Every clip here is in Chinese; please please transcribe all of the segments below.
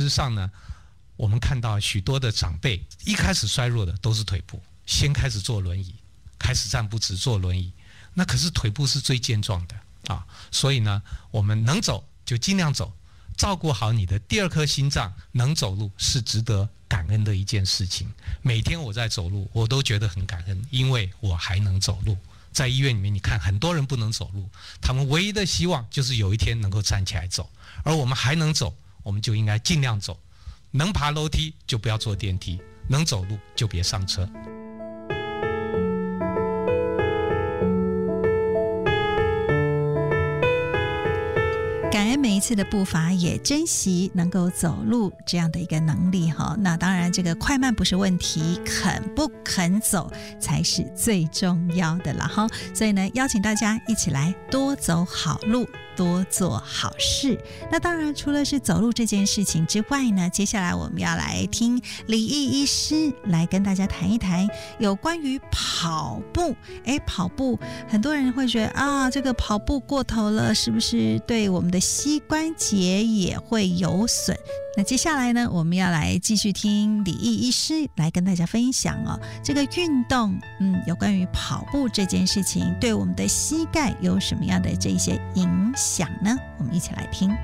实上呢，我们看到许多的长辈一开始衰弱的都是腿部，先开始坐轮椅，开始站不直坐轮椅，那可是腿部是最健壮的啊，所以呢，我们能走就尽量走，照顾好你的第二颗心脏，能走路是值得感恩的一件事情。每天我在走路，我都觉得很感恩，因为我还能走路。在医院里面，你看很多人不能走路，他们唯一的希望就是有一天能够站起来走，而我们还能走，我们就应该尽量走。能爬楼梯就不要坐电梯，能走路就别上车。 感恩每一次的步伐，也珍惜能够走路这样的一个能力哈。那当然，这个快慢不是问题，肯不肯走才是最重要的了哈。所以呢，邀请大家一起来多走好路，多做好事。那当然，除了是走路这件事情之外呢，接下来我们要来听李毅医师来跟大家谈一谈有关于跑步。跑步很多人会觉得啊，这个跑步过头了，是不是对我们的膝关节也会有损？那接下来呢，我们要来继续听李毅医师来跟大家分享这个运动，有关于跑步这件事情对我们的膝盖有什么样的这些影响呢？我们一起来听。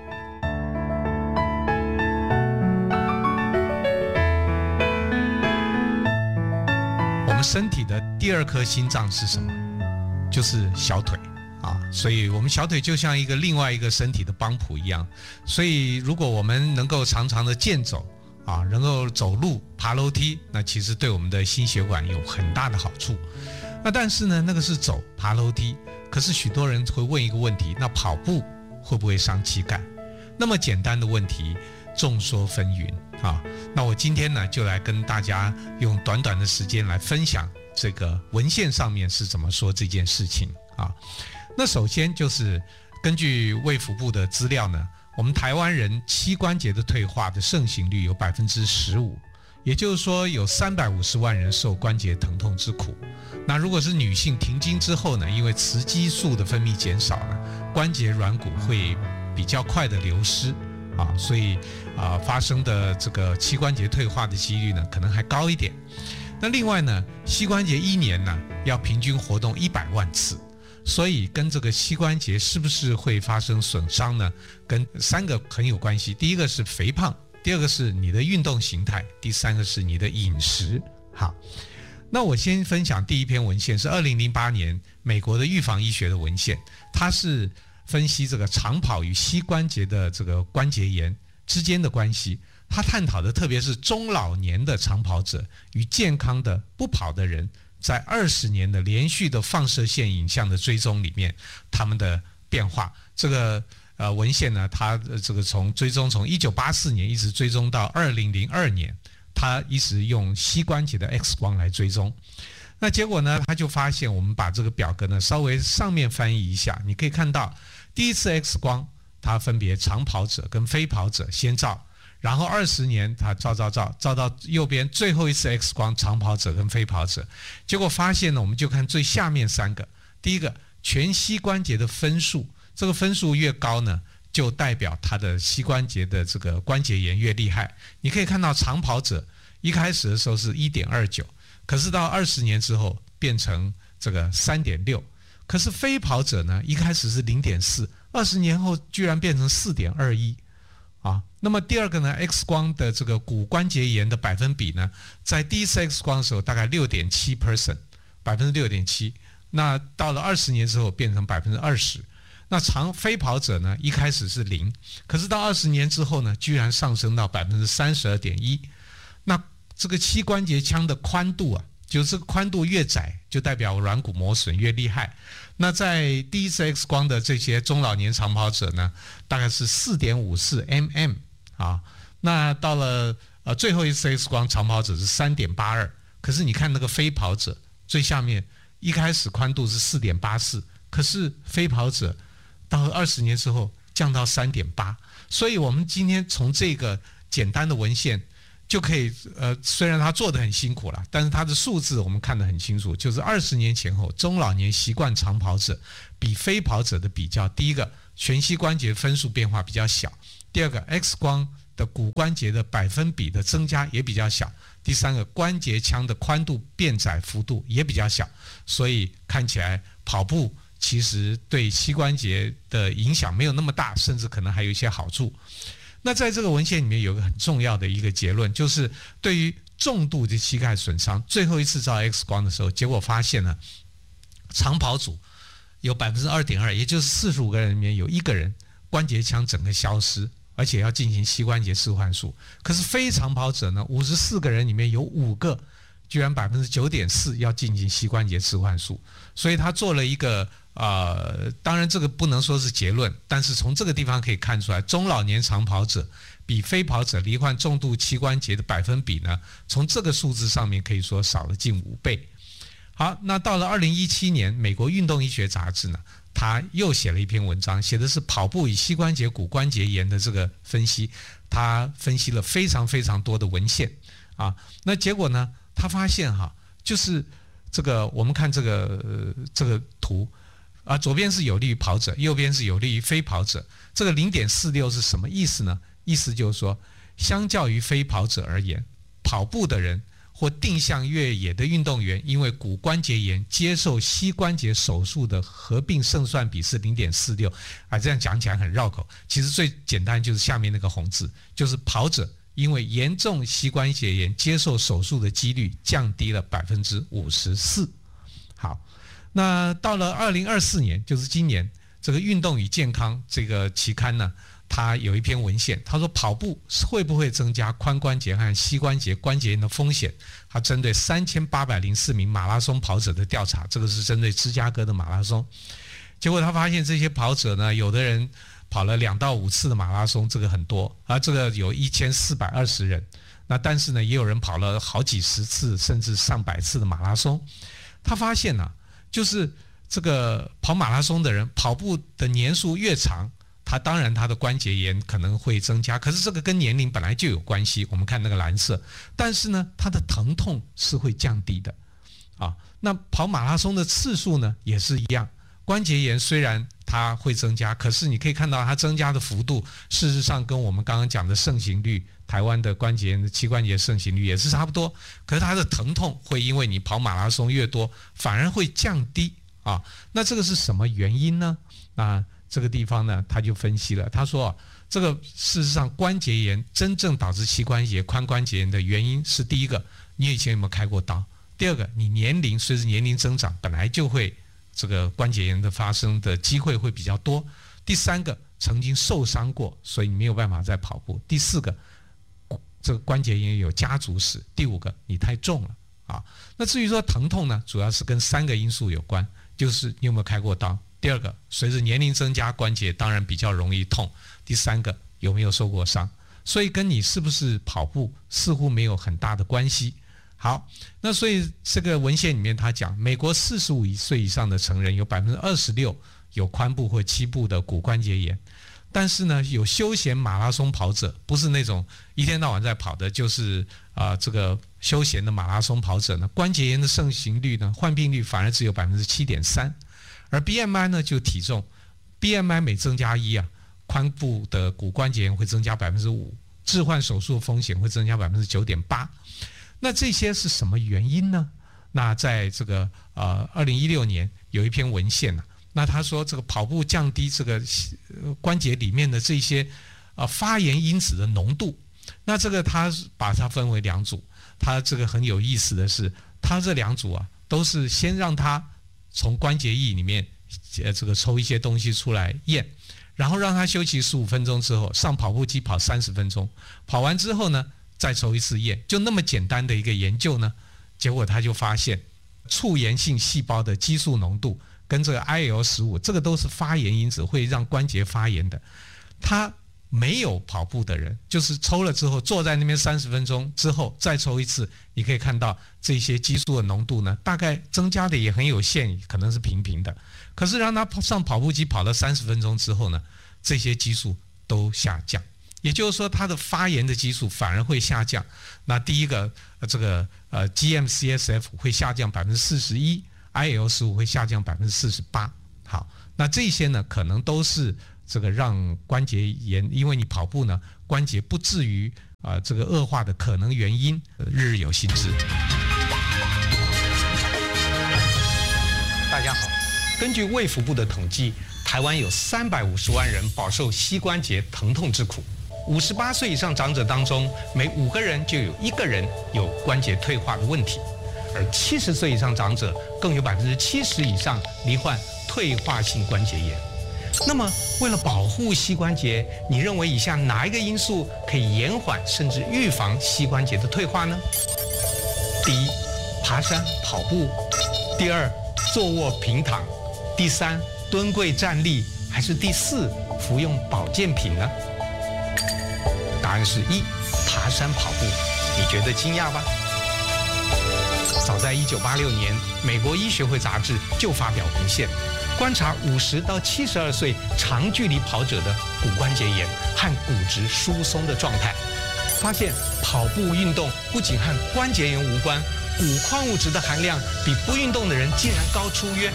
我们身体的第二颗心脏是什么？就是小腿。所以我们小腿就像另外一个身体的帮浦一样，所以如果我们能够常常的健走能够走路爬楼梯，那其实对我们的心血管有很大的好处。那但是呢，那个是走爬楼梯，可是许多人会问一个问题，那跑步会不会伤膝盖？那么简单的问题众说纷纭那我今天呢就来跟大家用短短的时间来分享这个文献上面是怎么说这件事情那首先就是根据卫福部的资料呢，我们台湾人膝关节的退化的盛行率有 15%， 也就是说有350万人受关节疼痛之苦。那如果是女性停经之后呢，因为雌激素的分泌减少呢，关节软骨会比较快的流失所以发生的这个膝关节退化的几率呢可能还高一点。那另外呢，膝关节一年呢要平均活动100万次，所以跟这个膝关节是不是会发生损伤呢，跟3个很有关系。第一个是肥胖，第二个是你的运动形态，第三个是你的饮食。好，那我先分享第一篇文献是2008年美国的预防医学的文献，它是分析这个长跑与膝关节的这个关节炎之间的关系。他探讨的特别是中老年的长跑者与健康的不跑的人，在20年的连续的放射线影像的追踪里面，他们的变化。这个文献呢，它这个从1984年一直追踪到2002年，他一直用膝关节的 X 光来追踪。那结果呢，他就发现，我们把这个表格呢稍微上面翻译一下，你可以看到第一次 X 光，它分别长跑者跟非跑者先照，然后20年他照到右边最后一次 X 光，长跑者跟非跑者，结果发现呢，我们就看最下面3个。第一个，全膝关节的分数，这个分数越高呢，就代表他的膝关节的这个关节炎越厉害。你可以看到长跑者一开始的时候是 1.29， 可是到20年之后变成这个 3.6， 可是非跑者呢一开始是 0.4， 20年后居然变成 4.21。那么第二个呢 ，X 光的这个骨关节炎的百分比呢，在第一次 X 光的时候大概 6.7%， 6.7%， 那到了20年之后变成 20%。那非跑者呢，一开始是0，可是到20年之后呢，居然上升到 32.1%。那这个膝关节腔的宽度就是这个宽度越窄，就代表软骨磨损越厉害。那在第一次 X 光的这些中老年长跑者呢，大概是 4.54 mm 那到了最后一次 X 光，长跑者是 3.82， 可是你看那个非跑者最下面，一开始宽度是 4.84， 可是非跑者到20年之后降到 3.8。 所以我们今天从这个简单的文献就可以虽然他做得很辛苦了，但是他的数字我们看得很清楚，就是20年前后中老年习惯长跑者比非跑者的比较，第一个全膝关节分数变化比较小，第二个 X 光的骨关节的百分比的增加也比较小，第三个关节腔的宽度变窄幅度也比较小，所以看起来跑步其实对膝关节的影响没有那么大，甚至可能还有一些好处。那在这个文献里面有一个很重要的一个结论，就是对于重度的膝盖损伤，最后一次照 X 光的时候，结果发现呢，长跑组有 2.2%， 也就是45个人里面有1个人关节腔整个消失，而且要进行膝关节置换术。可是非长跑者呢，54个人里面有5个，居然 9.4% 要进行膝关节置换术。所以他做了一个当然这个不能说是结论，但是从这个地方可以看出来，中老年长跑者比非跑者罹患重度膝关节的百分比呢，从这个数字上面可以说少了近5倍。好，那到了2017年，美国运动医学杂志呢，他又写了一篇文章，写的是跑步与膝关节骨关节炎的这个分析。他分析了非常非常多的文献啊，那结果呢，他发现就是这个我们看这个图啊，左边是有利于跑者，右边是有利于非跑者。这个 0.46 是什么意思呢？意思就是说，相较于非跑者而言，跑步的人或定向越野的运动员，因为骨关节炎接受膝关节手术的合并胜算比是 0.46 啊，这样讲起来很绕口。其实最简单就是下面那个红字，就是跑者因为严重膝关节炎接受手术的几率降低了 54%。好，那到了2024年，就是今年，这个运动与健康这个期刊呢，它有一篇文献，他说跑步会不会增加髋关节和膝关节关节炎的风险？他针对3804名马拉松跑者的调查，这个是针对芝加哥的马拉松。结果他发现这些跑者呢，有的人跑了2到5次的马拉松，这个很多啊，这个有1420人。那但是呢，也有人跑了好几十次，甚至上百次的马拉松。他发现呢，就是这个跑马拉松的人，跑步的年数越长，当然他的关节炎可能会增加，可是这个跟年龄本来就有关系。我们看那个蓝色，但是呢，他的疼痛是会降低的啊。那跑马拉松的次数呢，也是一样。关节炎虽然它会增加，可是你可以看到它增加的幅度，事实上跟我们刚刚讲的盛行率，台湾的关节炎的膝关节盛行率也是差不多。可是它的疼痛会因为你跑马拉松越多，反而会降低啊。那这个是什么原因呢？这个地方呢，他就分析了，他说这个事实上关节炎真正导致膝关节髋关节炎的原因是，第一个，你以前有没有开过刀？第二个，你随着年龄增长，本来就会这个关节炎的发生的机会会比较多。第三个，曾经受伤过，所以你没有办法再跑步。第四个，这个关节炎有家族史。第五个，你太重了啊。那至于说疼痛呢，主要是跟3个因素有关，就是你有没有开过刀。第二个，随着年龄增加，关节当然比较容易痛。第三个，有没有受过伤？所以跟你是不是跑步似乎没有很大的关系。好，那所以这个文献里面他讲，美国45岁以上的成人有 26% 有髋部或膝部的骨关节炎，但是呢，有休闲马拉松跑者，不是那种一天到晚在跑的，就是这个休闲的马拉松跑者呢，关节炎的盛行率呢，患病率反而只有 7.3%。而 BMI 呢，就体重 BMI 每增加1髋部的骨关节炎会增加 5%， 置换手术风险会增加 9.8%。那这些是什么原因呢？那在这个2016年有一篇文献那他说这个跑步降低这个关节里面的这些发炎因子的浓度。那这个他把它分为2组，他这个很有意思的是，他这2组都是先让他从关节液里面这个抽一些东西出来验，然后让他休息15分钟之后上跑步机跑30分钟，跑完之后呢再抽一次验，就那么简单的一个研究呢，结果他就发现促炎性细胞的激素浓度跟这个 IL-15， 这个都是发炎因子，会让关节发炎的。他没有跑步的人，就是抽了之后坐在那边30分钟之后再抽一次，你可以看到这些激素的浓度呢，大概增加的也很有限，可能是平平的。可是让他上跑步机跑了30分钟之后呢，这些激素都下降。也就是说，它的发炎的激素反而会下降。那第一个，这个GM-CSF 会下降 41%，IL-15 会下降 48%。好，那这些呢，可能都是这个让关节炎，因为你跑步呢，关节不至于这个恶化的可能原因，日日有新知。大家好，根据卫福部的统计，台湾有350万人饱受膝关节疼痛之苦。58岁以上长者当中，每5个人就有1个人有关节退化的问题，而70岁以上长者更有70%以上罹患退化性关节炎。那么，为了保护膝关节，你认为以下哪一个因素可以延缓甚至预防膝关节的退化呢？第一，爬山、跑步；第二，坐卧平躺；第三，蹲跪站立；还是第四，服用保健品呢？答案是一，爬山跑步。你觉得惊讶吧？早在1986年，美国医学会杂志就发表文献，观察50到72岁长距离跑者的骨关节炎和骨质疏松的状态，发现跑步运动不仅和关节炎无关，骨矿物质的含量比不运动的人竟然高出约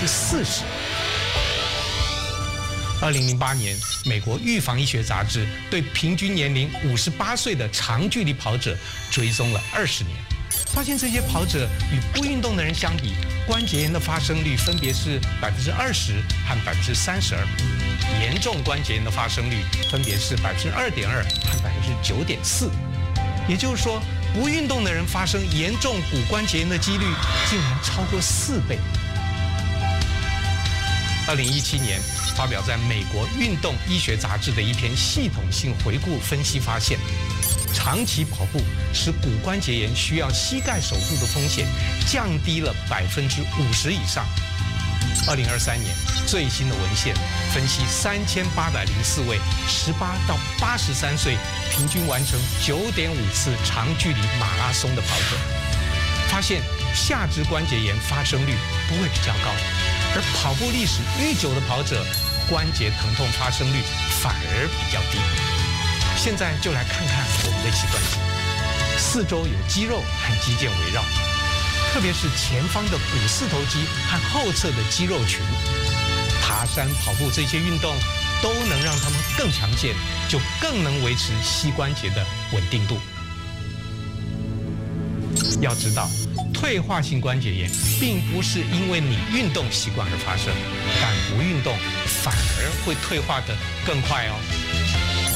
40%。2008年，美国预防医学杂志对平均年龄58岁的长距离跑者追踪了20年，发现这些跑者与不运动的人相比，关节炎的发生率分别是20%和32%，严重关节炎的发生率分别是2.2%和9.4%。也就是说，不运动的人发生严重骨关节炎的几率竟然超过4倍。2017年发表在美国运动医学杂志的一篇系统性回顾分析发现，长期跑步使骨关节炎需要膝盖手术的风险降低了50%以上。2023年最新的文献分析3804位18到83岁平均完成9.5次长距离马拉松的跑者，发现下肢关节炎发生率不会比较高，而跑步历史愈久的跑者，关节疼痛发生率反而比较低。现在就来看看我们的膝关节，四周有肌肉和肌腱围绕，特别是前方的股四头肌和后侧的肌肉群。爬山、跑步这些运动都能让他们更强健，就更能维持膝关节的稳定度。要知道，退化性关节炎并不是因为你运动习惯而发生，但不运动反而会退化得更快哦。